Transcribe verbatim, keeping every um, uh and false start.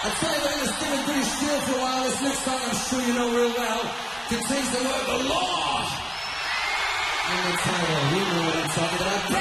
I tell you, we're going to sing a British Steel for a while. This next song I'm sure you know real well contains the word the law in the title. You know what I'm talking about.